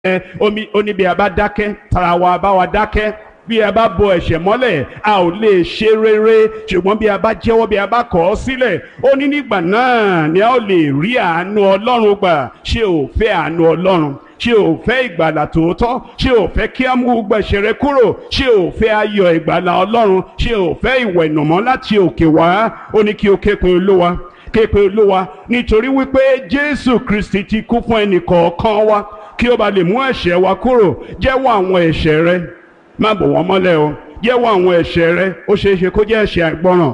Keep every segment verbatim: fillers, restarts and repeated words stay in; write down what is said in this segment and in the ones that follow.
ó ní bí a bá dákẹ́ tara wa bá wa dákẹ́, bí a bá bo ẹ̀ṣẹ̀ mọ́lẹ̀ a ò lè ṣe rere, ṣùgbọ́n bí a bá jẹ́wọ́ bí a bá kọ̀ ọ́ sílẹ̀, ó ní nígbà náà ni a ó lè rí àánú Ọlọ́run gbà. Ṣé o fẹ́ àánú Ọlọ́run? Ṣé o fẹ́ ìgbàlà tòótọ́? Ṣé o fẹ́ kí á mú gbogbo ẹ̀ṣẹ̀ rẹ kúrò? Ṣé o fẹ́ ayọ̀ ìgbàlà Ọlọ́run? Ṣé o fẹ́ ìwẹ̀nùmọ́ láti òkè wá? Ó ní kí o ké pe Olúwa, ké pe Olúwa, nítorí wípé Jésù Kristi ti kú fún ẹnì kọ̀ọ̀kan wa kí ó bá lè mú ẹ̀ṣẹ̀ wa kúrò. Jẹ́wọ́ àwọn ẹ̀ṣẹ̀ rẹ, má bò wọ́n mọ́lẹ̀ o. Jẹ́wọ́ àwọn ẹ̀ṣẹ̀ rẹ. Ó ṣeé ṣe kó jẹ́ ẹ̀ṣẹ̀ àìgbọràn,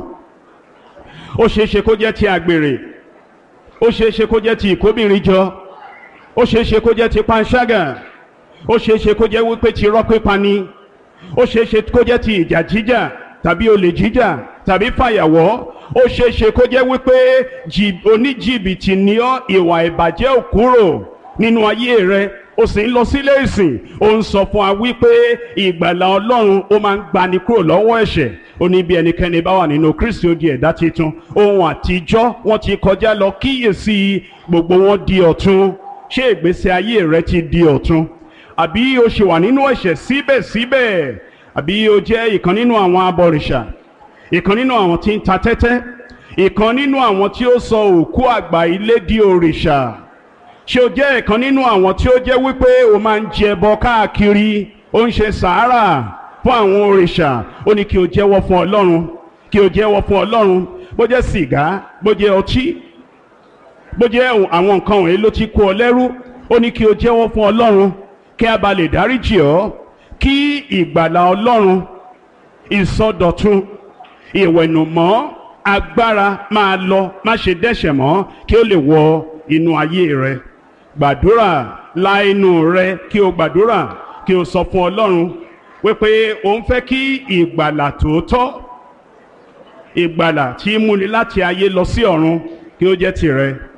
ó ṣeé ṣe kó jẹ́ ti àgbèrè, ó ṣeé ṣe kó jẹ́ ti ìkóbìnrin jọ, ó ṣeé ṣe kó jẹ́ ti panṣágà, ó ṣeé ṣe kó jẹ́ wípé ti irọ́ pípa ni, ó ṣeé ṣe kó jẹ́ ti ìjà jíjà tàbí olè jíjà tàbí fàyàwọ́, ó ṣeé ṣe kó jẹ́ wípé oníjìbìtì ni ọ́, ìwà ìbàjẹ́ ò kúrò nínú ayé rẹ, ó sì ń lọ sílé ìsìn. Ó ń sọ fún wa wípé ìgbàlà Ọlọ́run ó máa ń gbani kúrò lọ́wọ́ ẹ̀ṣẹ̀. Ó ní bí ẹnikẹ́ni bá wà nínú Kristi ó di ẹ̀dá titun, ohun àtijọ́ wọ́n ti kọjá lọ, kíyèsí gbogbo wọn di ọ̀tun. Ṣé ìgbésí ayé rẹ ti di ọ̀tun? Àbí o ṣì wà nínú ẹ̀ṣẹ̀ síbẹ̀síbẹ̀? Àbí o jẹ́ ìkan nínú àwọn abọ̀rìṣà, ìkan nínú àwọn tí ń ta tẹ́tẹ́, ìkan nínú àwọn tí ó sọ òkú àgbà ilé di òrìṣà? Ṣé o jẹ́ ìkan nínú àwọn tí ó jẹ́ wípé o máa ń jẹbọ káàkiri, ó ń ṣe sàárà fún àwọn òrìṣà? Ó ní kí o jẹ́wọ́ fún Ọlọ́run, kí o jẹ́wọ́ fún Ọlọ́run. Bó jẹ́ sìgá, bó jẹ́ ọtí, bó jẹ́ àwọn nǹkan wọ̀nyí ló ti kó ọ lẹ́rú, ó ní kí o jẹ́wọ́ fún Ọlọ́run kí a bá lè dáríjì ọ́, kí ìgbàlà Ọlọ́run, ìsọdọ̀tun, ìwẹ̀nùmọ́, agbára máa lọ, má ṣe dẹ́ṣẹ̀ mọ́, kí ó lè wọ inú ayé rẹ. Gbàdúrà, la inú rẹ kí o gbàdúrà, kí o sọ fún Ọlọ́run wípé o ń fẹ́ kí ìgbàlà tòótọ́, ìgbàlà tí múni láti ayé lọ sí ọ̀run, kí ó jẹ́ tìrẹ.